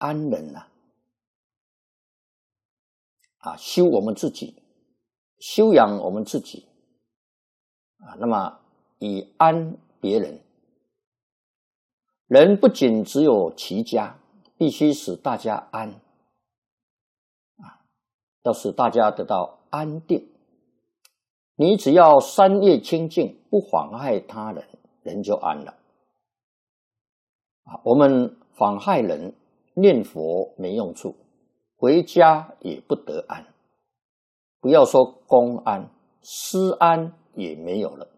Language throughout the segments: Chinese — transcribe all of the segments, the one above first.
安人修我们自己，修养我们自己那么以安别人。人不仅只有齐家，必须使大家安要使大家得到安定。你只要三业清净，不妨害他人，人就安了我们妨害人，念佛没用处，回家也不得安。不要说公安，私安也没有了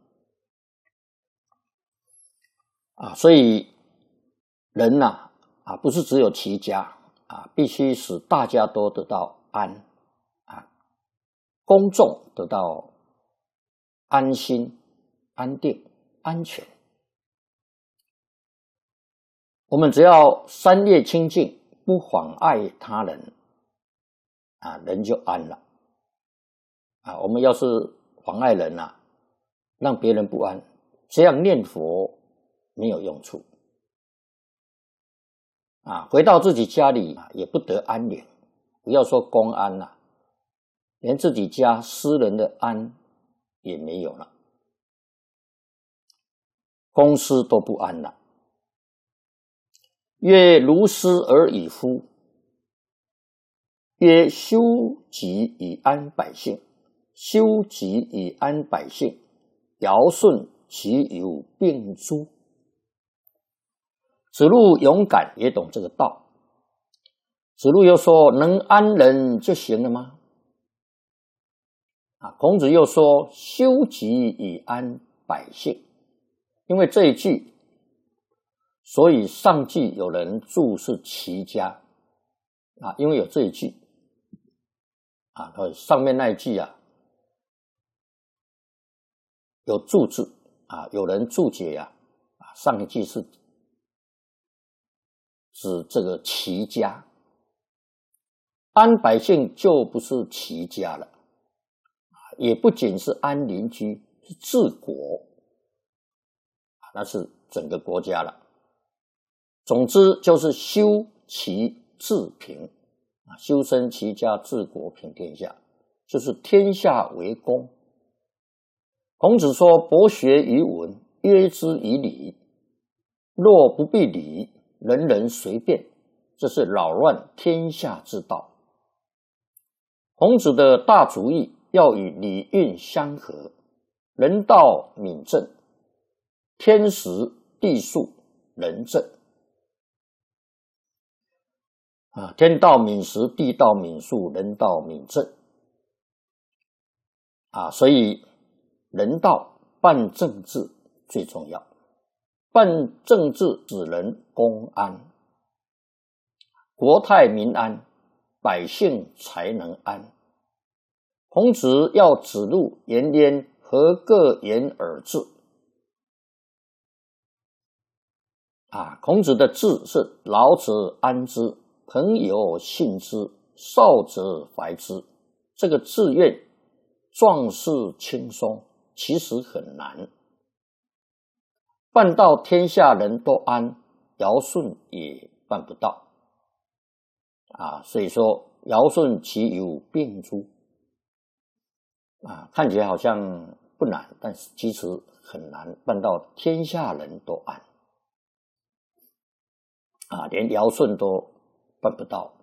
所以人不是只有齐家必须使大家都得到安公众得到安心、安定、安全。我们只要三业清净，不妨碍他人人就安了我们要是妨碍人让别人不安，这样念佛没有用处回到自己家里也不得安宁。不要说公安连自己家私人的安也没有了，公司都不安了。曰如斯而已乎？曰修己以安百姓，修己以安百姓，尧舜其有并诸。子路勇敢，也懂这个道。子路又说：能安人就行了吗？孔子又说：修己以安百姓。因为这一句，所以上句有人注是齐家因为有这一句上面那一句有注字有人注解上一句是指这个齐家，安百姓就不是齐家了也不仅是安邻居，是治国那是整个国家了。总之就是修齐治平修身齐家治国平天下，就是天下为公。孔子说：博学于文，约之以礼，若不必礼，人人随便，这是扰乱天下之道。孔子的大主意要与礼运相合，人道敏正，天时地数人正天道敏时，地道敏数，人道敏正所以人道办政治最重要。办政治使人公安，国泰民安，百姓才能安。孔子要子路颜渊何各言而治孔子的治是老者安之，朋友信之，少者怀之。这个志愿壮士轻松，其实很难。办到天下人都安，尧舜也办不到所以说尧舜其有并诸看起来好像不难，但是其实很难办到天下人都安连尧舜都办不到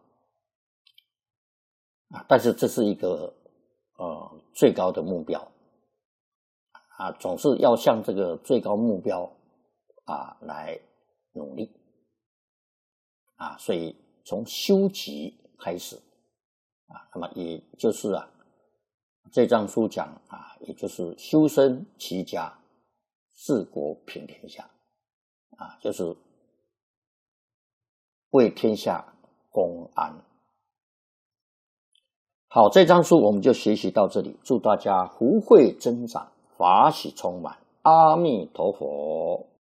但是这是一个最高的目标总是要向这个最高目标来努力所以从修己开始那么也就是这章书讲也就是修身齐家治国平天下就是为天下公安。好，这章书我们就学习到这里，祝大家福慧增长，法喜充满，阿弥陀佛。